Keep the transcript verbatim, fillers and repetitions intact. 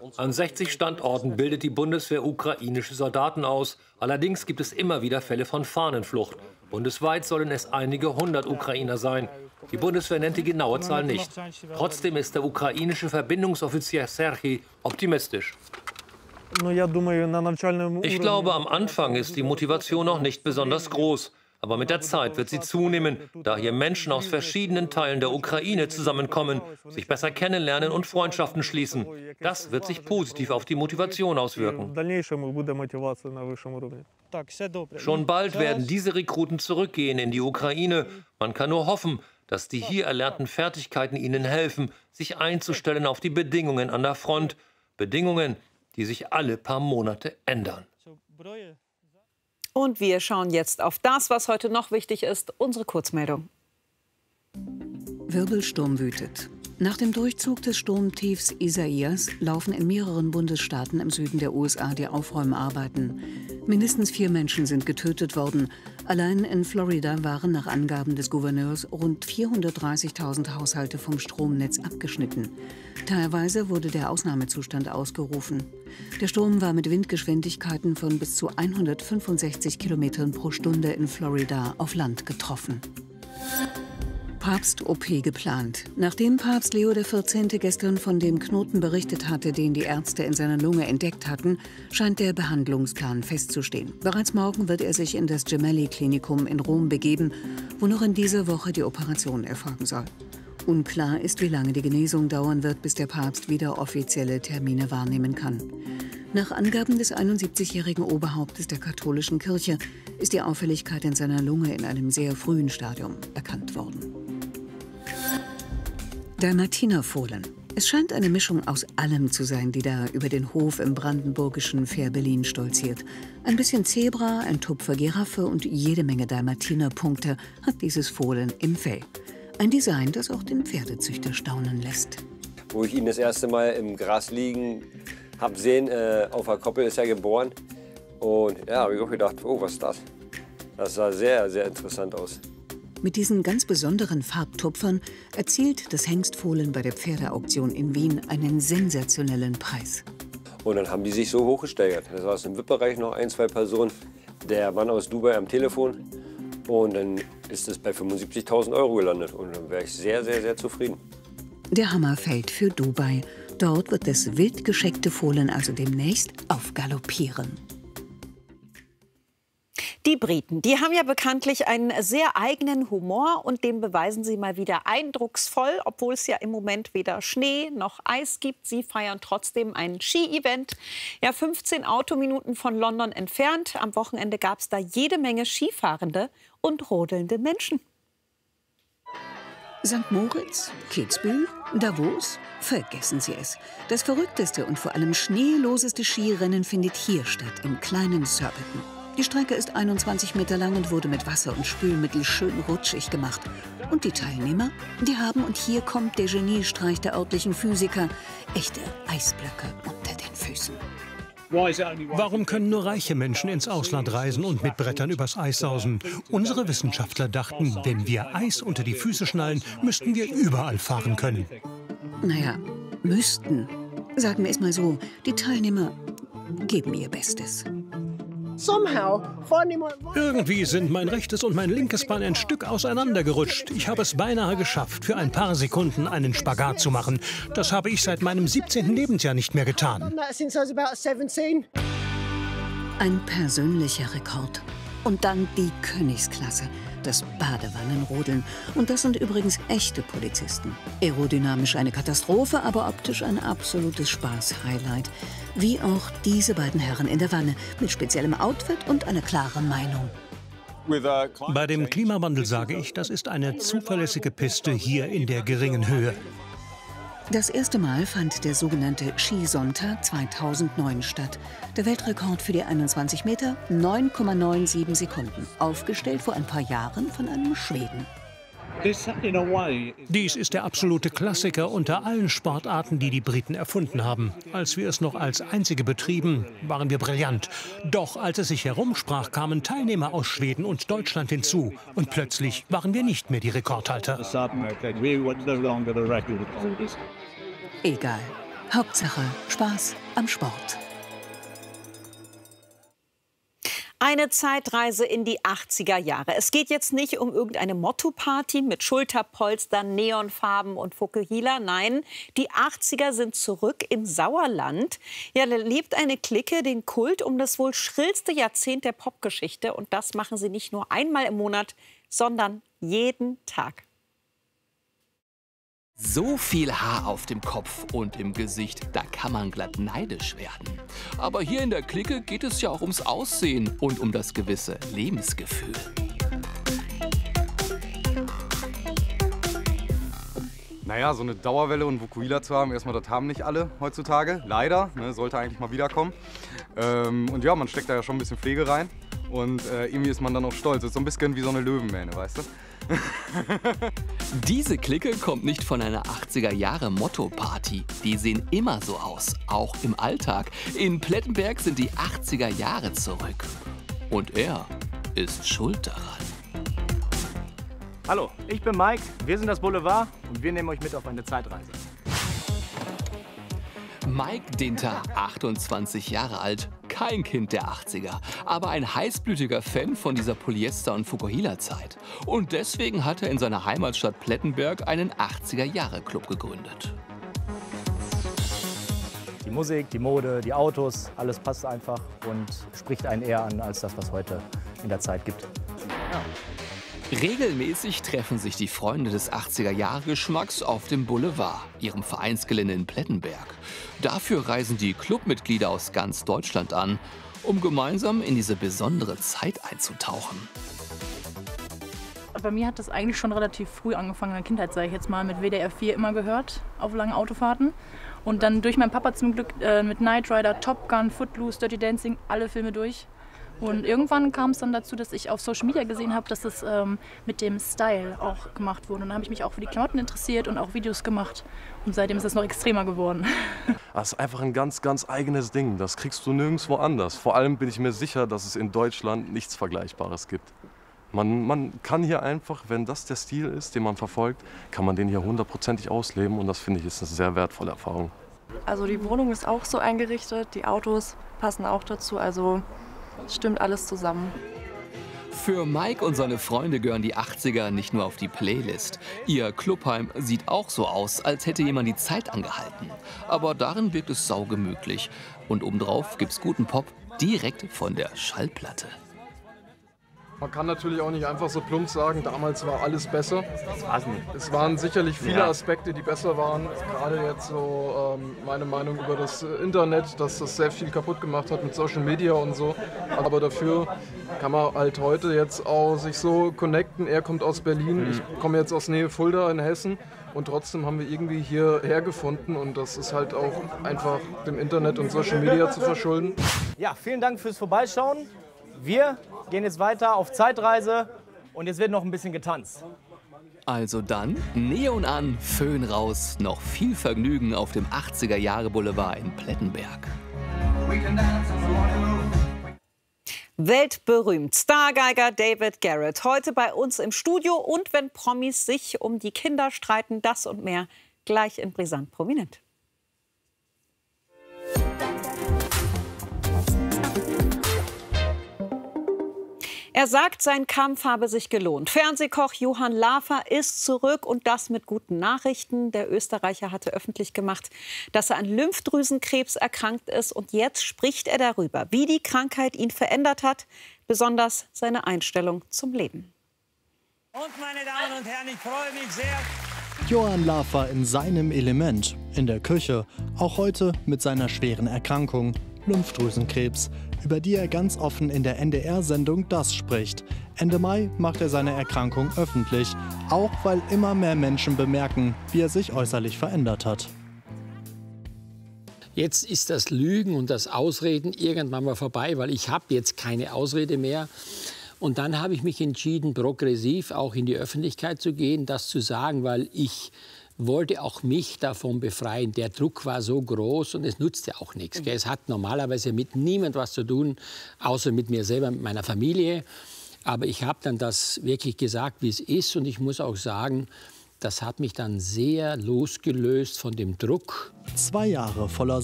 An sechzig Standorten bildet die Bundeswehr ukrainische Soldaten aus. Allerdings gibt es immer wieder Fälle von Fahnenflucht. Bundesweit sollen es einige hundert Ukrainer sein. Die Bundeswehr nennt die genaue Zahl nicht. Trotzdem ist der ukrainische Verbindungsoffizier Serhij optimistisch. Ich glaube, am Anfang ist die Motivation noch nicht besonders groß. Aber mit der Zeit wird sie zunehmen, da hier Menschen aus verschiedenen Teilen der Ukraine zusammenkommen, sich besser kennenlernen und Freundschaften schließen. Das wird sich positiv auf die Motivation auswirken. Schon bald werden diese Rekruten zurückgehen in die Ukraine. Man kann nur hoffen, dass die hier erlernten Fertigkeiten ihnen helfen, sich einzustellen auf die Bedingungen an der Front. Bedingungen, die sich alle paar Monate ändern. Und wir schauen jetzt auf das, was heute noch wichtig ist, unsere Kurzmeldung. Wirbelsturm wütet. Nach dem Durchzug des Sturmtiefs Isaias laufen in mehreren Bundesstaaten im Süden der U S A die Aufräumarbeiten. Mindestens vier Menschen sind getötet worden. Allein in Florida waren nach Angaben des Gouverneurs rund vierhundertdreißigtausend Haushalte vom Stromnetz abgeschnitten. Teilweise wurde der Ausnahmezustand ausgerufen. Der Sturm war mit Windgeschwindigkeiten von bis zu hundertfünfundsechzig Kilometern pro Stunde in Florida auf Land getroffen. Papst-O P geplant. Nachdem Papst Leo der vierzehnte gestern von dem Knoten berichtet hatte, den die Ärzte in seiner Lunge entdeckt hatten, scheint der Behandlungsplan festzustehen. Bereits morgen wird er sich in das Gemelli-Klinikum in Rom begeben, wo noch in dieser Woche die Operation erfolgen soll. Unklar ist, wie lange die Genesung dauern wird, bis der Papst wieder offizielle Termine wahrnehmen kann. Nach Angaben des einundsiebzigjährigen Oberhauptes der katholischen Kirche ist die Auffälligkeit in seiner Lunge in einem sehr frühen Stadium erkannt worden. Dalmatinerfohlen. Es scheint eine Mischung aus allem zu sein, die da über den Hof im brandenburgischen Fehrbellin stolziert. Ein bisschen Zebra, ein Tupfer Giraffe und jede Menge Dalmatinerpunkte hat dieses Fohlen im Fell. Ein Design, das auch den Pferdezüchter staunen lässt. Wo ich ihn das erste Mal im Gras liegen habe sehen, äh, auf der Koppel ist er geboren. Und ja, habe ich auch gedacht, oh, was ist das? Das sah sehr, sehr interessant aus. Mit diesen ganz besonderen Farbtupfern erzielt das Hengstfohlen bei der Pferdeauktion in Wien einen sensationellen Preis. Und dann haben die sich so hochgesteigert. Das war im V I P-Bereich noch ein, zwei Personen. Der Mann aus Dubai am Telefon. Und dann ist es bei fünfundsiebzigtausend Euro gelandet. Und dann wäre ich sehr, sehr, sehr zufrieden. Der Hammer fällt für Dubai. Dort wird das wild gescheckte Fohlen also demnächst aufgaloppieren. Die Briten, die haben ja bekanntlich einen sehr eigenen Humor und den beweisen sie mal wieder eindrucksvoll, obwohl es ja im Moment weder Schnee noch Eis gibt. Sie feiern trotzdem ein Ski-Event, ja fünfzehn Autominuten von London entfernt. Am Wochenende gab es da jede Menge Skifahrende und rodelnde Menschen. Sankt Moritz, Kitzbühel, Davos, vergessen Sie es. Das verrückteste und vor allem schneeloseste Skirennen findet hier statt, im kleinen Surbiton. Die Strecke ist einundzwanzig Meter lang und wurde mit Wasser und Spülmittel schön rutschig gemacht. Und die Teilnehmer, die haben, und hier kommt der Geniestreich der örtlichen Physiker, echte Eisblöcke unter den Füßen. Warum können nur reiche Menschen ins Ausland reisen und mit Brettern übers Eis sausen? Unsere Wissenschaftler dachten, wenn wir Eis unter die Füße schnallen, müssten wir überall fahren können. Naja, müssten. Sagen wir es mal so, die Teilnehmer geben ihr Bestes. Irgendwie sind mein rechtes und mein linkes Bein ein Stück auseinandergerutscht. Ich habe es beinahe geschafft, für ein paar Sekunden einen Spagat zu machen. Das habe ich seit meinem siebzehnten Lebensjahr nicht mehr getan. Ein persönlicher Rekord. Und dann die Königsklasse, das Badewannenrodeln. Und das sind übrigens echte Polizisten. Aerodynamisch eine Katastrophe, aber optisch ein absolutes Spaß-Highlight. Wie auch diese beiden Herren in der Wanne, mit speziellem Outfit und einer klaren Meinung. Bei dem Klimawandel sage ich, das ist eine zuverlässige Piste hier in der geringen Höhe. Das erste Mal fand der sogenannte Skisonntag zweitausendneun statt. Der Weltrekord für die einundzwanzig Meter, neun Komma siebenundneunzig Sekunden. Aufgestellt vor ein paar Jahren von einem Schweden. Dies ist der absolute Klassiker unter allen Sportarten, die die Briten erfunden haben. Als wir es noch als einzige betrieben, waren wir brillant. Doch als es sich herumsprach, kamen Teilnehmer aus Schweden und Deutschland hinzu. Und plötzlich waren wir nicht mehr die Rekordhalter. Egal. Hauptsache Spaß am Sport. Eine Zeitreise in die achtziger Jahre. Es geht jetzt nicht um irgendeine Motto-Party mit Schulterpolstern, Neonfarben und Fukuhila. Nein, die achtziger sind zurück im Sauerland. Ja, da lebt eine Clique den Kult um das wohl schrillste Jahrzehnt der Popgeschichte. Und das machen sie nicht nur einmal im Monat, sondern jeden Tag. So viel Haar auf dem Kopf und im Gesicht, da kann man glatt neidisch werden. Aber hier in der Clique geht es ja auch ums Aussehen und um das gewisse Lebensgefühl. Naja, so eine Dauerwelle und Fukuhila zu haben, erstmal, das haben nicht alle heutzutage. Leider, ne, sollte eigentlich mal wiederkommen. Ähm, und ja, man steckt da ja schon ein bisschen Pflege rein. Und äh, irgendwie ist man dann auch stolz. Das ist so ein bisschen wie so eine Löwenmähne, weißt du? Diese Clique kommt nicht von einer achtziger-Jahre-Motto-Party. Die sehen immer so aus, auch im Alltag. In Plettenberg sind die achtziger Jahre zurück. Und er ist schuld daran. Hallo, ich bin Mike, wir sind das Boulevard und wir nehmen euch mit auf eine Zeitreise. Mike Dinter, achtundzwanzig Jahre alt, kein Kind der achtziger, aber ein heißblütiger Fan von dieser Polyester- und Fukuhila-Zeit. Und deswegen hat er in seiner Heimatstadt Plettenberg einen achtziger-Jahre-Club gegründet. Die Musik, die Mode, die Autos, alles passt einfach und spricht einen eher an als das, was heute in der Zeit gibt. Ja. Regelmäßig treffen sich die Freunde des achtziger-Jahre-Geschmacks auf dem Boulevard, ihrem Vereinsgelände in Plettenberg. Dafür reisen die Clubmitglieder aus ganz Deutschland an, um gemeinsam in diese besondere Zeit einzutauchen. Bei mir hat das eigentlich schon relativ früh angefangen, in der Kindheit, sage ich jetzt mal, mit W D R vier immer gehört, auf langen Autofahrten. Und dann durch meinen Papa zum Glück äh, mit Knight Rider, Top Gun, Footloose, Dirty Dancing, alle Filme durch. Und irgendwann kam es dann dazu, dass ich auf Social Media gesehen habe, dass es ähm, mit dem Style auch gemacht wurde. Und dann habe ich mich auch für die Klamotten interessiert und auch Videos gemacht. Und seitdem ist es noch extremer geworden. Das ist einfach ein ganz, ganz eigenes Ding. Das kriegst du nirgendwo anders. Vor allem bin ich mir sicher, dass es in Deutschland nichts Vergleichbares gibt. Man, man kann hier einfach, wenn das der Stil ist, den man verfolgt, kann man den hier hundertprozentig ausleben. Und das finde ich ist eine sehr wertvolle Erfahrung. Also die Wohnung ist auch so eingerichtet, die Autos passen auch dazu. Also stimmt alles zusammen. Für Mike und seine Freunde gehören die achtziger nicht nur auf die Playlist. Ihr Clubheim sieht auch so aus, als hätte jemand die Zeit angehalten. Aber darin wirkt es saugemütlich. Und obendrauf gibt's guten Pop direkt von der Schallplatte. Man kann natürlich auch nicht einfach so plump sagen, damals war alles besser. Das war's nicht. Es waren sicherlich viele Ja. Aspekte, die besser waren. Gerade jetzt so ähm, meine Meinung über das Internet, dass das sehr viel kaputt gemacht hat mit Social Media und so. Aber dafür kann man halt heute jetzt auch sich so connecten. Er kommt aus Berlin, Mhm. ich komme jetzt aus Nähe Fulda in Hessen. Und trotzdem haben wir irgendwie hierher gefunden. Und das ist halt auch einfach dem Internet und Social Media zu verschulden. Ja, vielen Dank fürs Vorbeischauen. Wir gehen jetzt weiter auf Zeitreise und jetzt wird noch ein bisschen getanzt. Also dann, Neon an, Föhn raus, noch viel Vergnügen auf dem achtziger-Jahre-Boulevard in Plettenberg. Weltberühmt. Stargeiger David Garrett. Heute bei uns im Studio. Und wenn Promis sich um die Kinder streiten, das und mehr gleich in Brisant Prominent. Er sagt, sein Kampf habe sich gelohnt. Fernsehkoch Johann Lafer ist zurück und das mit guten Nachrichten. Der Österreicher hatte öffentlich gemacht, dass er an Lymphdrüsenkrebs erkrankt ist. Und jetzt spricht er darüber, wie die Krankheit ihn verändert hat, besonders seine Einstellung zum Leben. Und meine Damen und Herren, ich freue mich sehr. Johann Lafer in seinem Element, in der Küche, auch heute mit seiner schweren Erkrankung, Lymphdrüsenkrebs, über die er ganz offen in der N D R-Sendung Das spricht. Ende Mai macht er seine Erkrankung öffentlich, auch weil immer mehr Menschen bemerken, wie er sich äußerlich verändert hat. Jetzt ist das Lügen und das Ausreden irgendwann mal vorbei, weil ich habe jetzt keine Ausrede mehr. Und dann habe ich mich entschieden, progressiv auch in die Öffentlichkeit zu gehen, das zu sagen, weil ich wollte auch mich davon befreien. Der Druck war so groß und es nutzte auch nichts. Gell? Es hat normalerweise mit niemand was zu tun, außer mit mir selber, mit meiner Familie. Aber ich habe dann das wirklich gesagt, wie es ist. Und ich muss auch sagen, das hat mich dann sehr losgelöst von dem Druck. Zwei Jahre voller